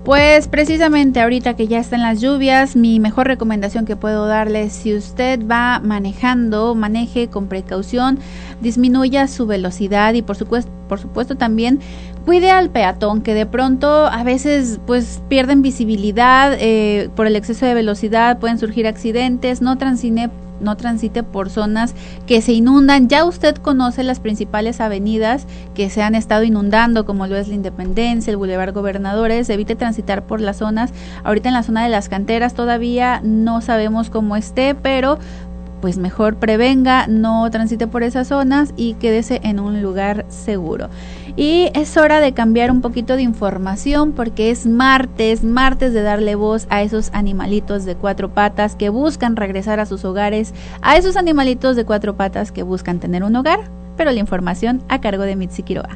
Pues precisamente ahorita que ya están las lluvias, mi mejor recomendación que puedo darles, si usted va manejando, maneje con precaución, disminuya su velocidad y por supuesto también cuide al peatón, que de pronto a veces pues pierden visibilidad por el exceso de velocidad, pueden surgir accidentes. No transite por zonas que se inundan. Ya usted conoce las principales avenidas que se han estado inundando, como lo es la Independencia, el Boulevard Gobernadores. Evite transitar por las zonas. Ahorita en la zona de las canteras todavía no sabemos cómo esté, pero pues mejor prevenga, no transite por esas zonas y quédese en un lugar seguro. Y es hora de cambiar un poquito de información porque es martes de darle voz a esos animalitos de cuatro patas que buscan regresar a sus hogares, a esos animalitos de cuatro patas que buscan tener un hogar, pero la información a cargo de Mitzi Quiroga.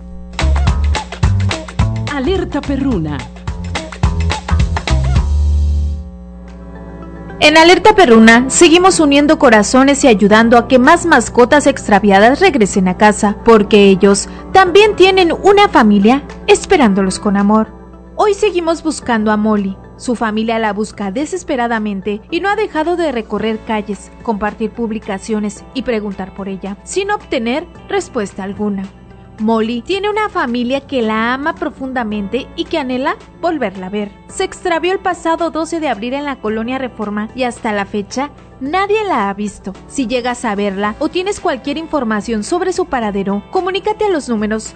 Alerta Perruna. En Alerta Perruna seguimos uniendo corazones y ayudando a que más mascotas extraviadas regresen a casa, porque ellos también tienen una familia esperándolos con amor. Hoy seguimos buscando a Molly. Su familia la busca desesperadamente y no ha dejado de recorrer calles, compartir publicaciones y preguntar por ella, sin obtener respuesta alguna. Molly tiene una familia que la ama profundamente y que anhela volverla a ver. Se extravió el pasado 12 de abril en la colonia Reforma y hasta la fecha nadie la ha visto. Si llegas a verla o tienes cualquier información sobre su paradero, comunícate a los números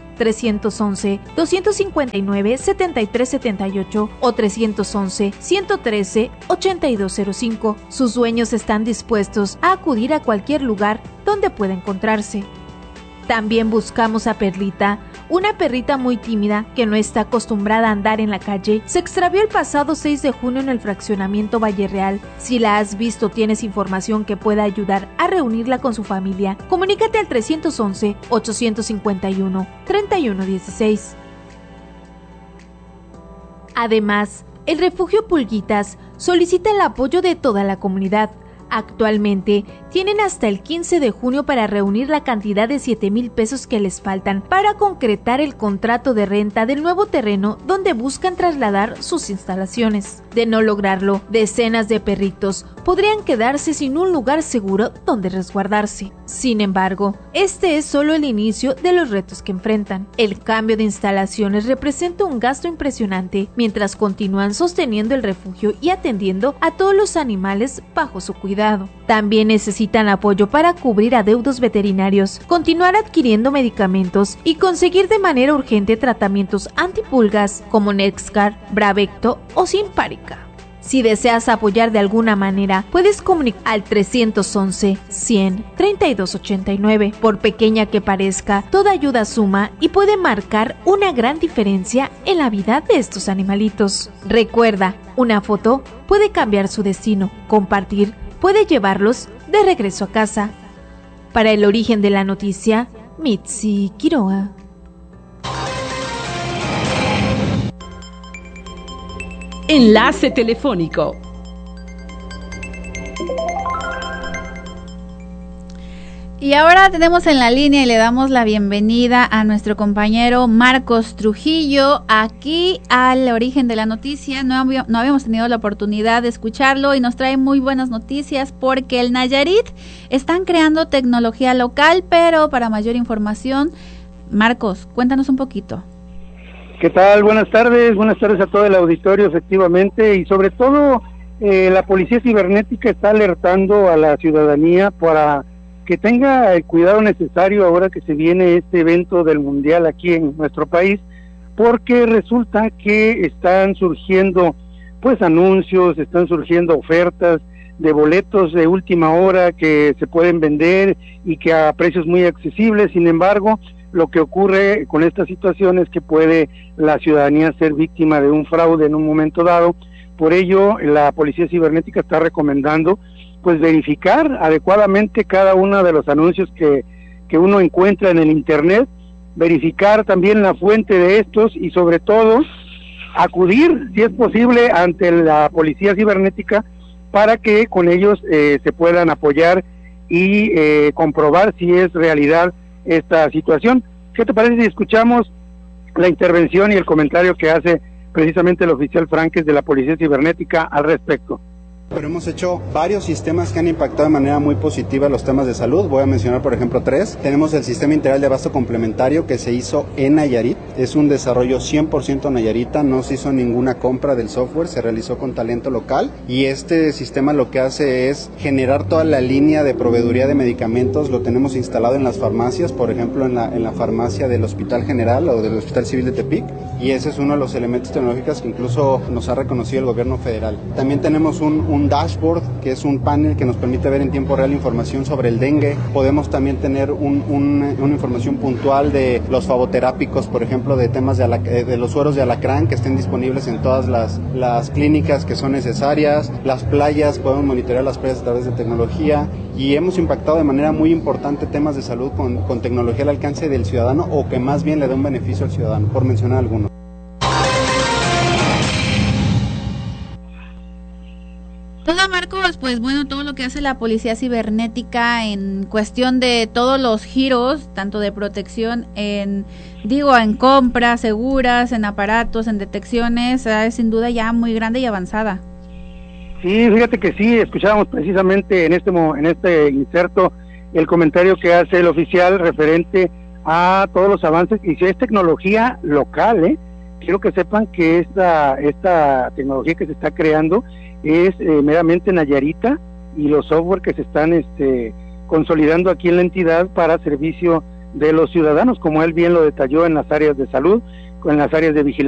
311-259-7378 o 311-113-8205. Sus dueños están dispuestos a acudir a cualquier lugar donde pueda encontrarse. También buscamos a Perlita, una perrita muy tímida que no está acostumbrada a andar en la calle. Se extravió el pasado 6 de junio en el fraccionamiento Valle Real. Si la has visto o tienes información que pueda ayudar a reunirla con su familia, comunícate al 311-851-3116. Además, el Refugio Pulguitas solicita el apoyo de toda la comunidad. Actualmente tienen hasta el 15 de junio para reunir la cantidad de 7,000 pesos que les faltan para concretar el contrato de renta del nuevo terreno donde buscan trasladar sus instalaciones. De no lograrlo, decenas de perritos podrían quedarse sin un lugar seguro donde resguardarse. Sin embargo, este es solo el inicio de los retos que enfrentan. El cambio de instalaciones representa un gasto impresionante mientras continúan sosteniendo el refugio y atendiendo a todos los animales bajo su cuidado. También necesitan apoyo para cubrir adeudos veterinarios, continuar adquiriendo medicamentos y conseguir de manera urgente tratamientos antipulgas como Nexcar, Bravecto o Simparica. Si deseas apoyar de alguna manera, puedes comunicar al 311-100-3289. Por pequeña que parezca, toda ayuda suma y puede marcar una gran diferencia en la vida de estos animalitos. Recuerda, una foto puede cambiar su destino. Compartir puede llevarlos de regreso a casa. Para El Origen de la Noticia, Mitzi Quiroga. Enlace telefónico. Y ahora tenemos en la línea y le damos la bienvenida a nuestro compañero Marcos Trujillo aquí al Origen de la Noticia. No habíamos tenido la oportunidad de escucharlo y nos trae muy buenas noticias porque el Nayarit están creando tecnología local, pero para mayor información, Marcos, cuéntanos un poquito. ¿Qué tal? Buenas tardes a todo el auditorio, efectivamente, y sobre todo la Policía Cibernética está alertando a la ciudadanía para que tenga el cuidado necesario ahora que se viene este evento del Mundial aquí en nuestro país, porque resulta que están surgiendo pues anuncios, están surgiendo ofertas de boletos de última hora que se pueden vender y que a precios muy accesibles. Sin embargo, lo que ocurre con esta situación es que puede la ciudadanía ser víctima de un fraude en un momento dado. Por ello, la Policía Cibernética está recomendando pues verificar adecuadamente cada uno de los anuncios que uno encuentra en el internet, verificar también la fuente de estos y sobre todo acudir, si es posible, ante la Policía Cibernética para que con ellos se puedan apoyar y comprobar si es realidad esta situación. ¿Qué te parece si escuchamos la intervención y el comentario que hace precisamente el oficial Franques de la Policía Cibernética al respecto. Pero hemos hecho varios sistemas que han impactado de manera muy positiva los temas de salud. Voy a mencionar, por ejemplo, 3. Tenemos el Sistema Integral de Abasto Complementario que se hizo en Nayarit. Es un desarrollo 100% nayarita, no se hizo ninguna compra del software, se realizó con talento local. Y este sistema lo que hace es generar toda la línea de proveeduría de medicamentos. Lo tenemos instalado en las farmacias, por ejemplo, en la farmacia del Hospital General o del Hospital Civil de Tepic. Y ese es uno de los elementos tecnológicos que incluso nos ha reconocido el gobierno federal. También tenemos un dashboard, que es un panel que nos permite ver en tiempo real información sobre el dengue. Podemos también tener una información puntual de los favoterápicos, por ejemplo, de temas de los sueros de alacrán que estén disponibles en todas las clínicas que son necesarias. Las playas, podemos monitorear las playas a través de tecnología, y hemos impactado de manera muy importante temas de salud con tecnología al alcance del ciudadano, o que más bien le da un beneficio al ciudadano, por mencionar algunos. Todo, Marcos, pues bueno, todo lo que hace la Policía Cibernética en cuestión de todos los giros, tanto de protección en compras seguras, en aparatos, en detecciones, es sin duda ya muy grande y avanzada. Sí, fíjate que sí, escuchábamos precisamente en este inserto el comentario que hace el oficial referente a todos los avances, y si es tecnología local, quiero que sepan que esta tecnología que se está creando es meramente nayarita, y los software que se están consolidando aquí en la entidad para servicio de los ciudadanos, como él bien lo detalló, en las áreas de salud, en las áreas de vigilancia